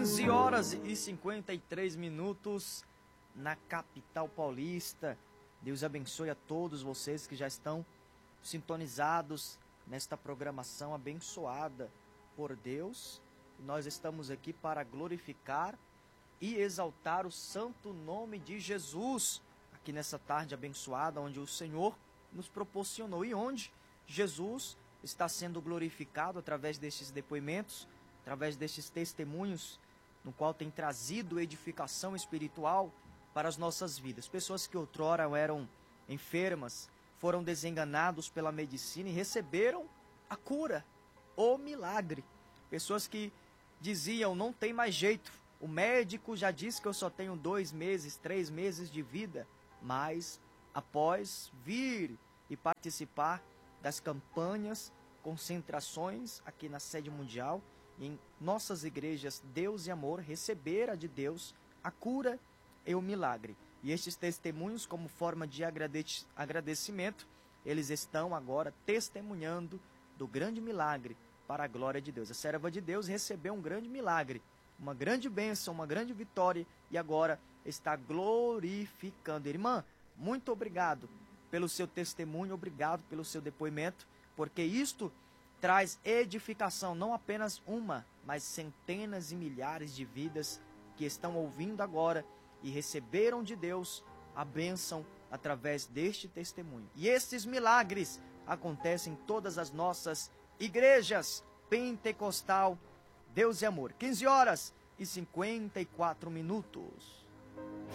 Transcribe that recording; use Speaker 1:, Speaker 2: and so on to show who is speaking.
Speaker 1: 15 horas e 53 minutos na capital paulista. Deus abençoe a todos vocês que já estão sintonizados nesta programação abençoada por Deus. Nós estamos aqui para glorificar e exaltar o santo nome de Jesus, aqui nessa tarde abençoada, onde o Senhor nos proporcionou e onde Jesus está sendo glorificado através destes depoimentos, através destes testemunhos, no qual tem trazido edificação espiritual para as nossas vidas. Pessoas que outrora eram enfermas, foram desenganados pela medicina e receberam a cura, o milagre. Pessoas que diziam, não tem mais jeito, o médico já disse que eu só tenho 2 meses, 3 meses de vida, mas após vir e participar das campanhas, concentrações aqui na sede mundial, em nossas igrejas Deus e Amor, receberá de Deus a cura e o milagre. E estes testemunhos, como forma de agradecimento, eles estão agora testemunhando do grande milagre para a glória de Deus. A serva de Deus recebeu um grande milagre, uma grande bênção, uma grande vitória, e agora está glorificando. Irmã, muito obrigado pelo seu testemunho, obrigado pelo seu depoimento, porque isto traz edificação, não apenas uma, mas centenas e milhares de vidas que estão ouvindo agora e receberam de Deus a bênção através deste testemunho. E estes milagres acontecem em todas as nossas igrejas pentecostal, Deus e Amor. 15 horas e 54 minutos.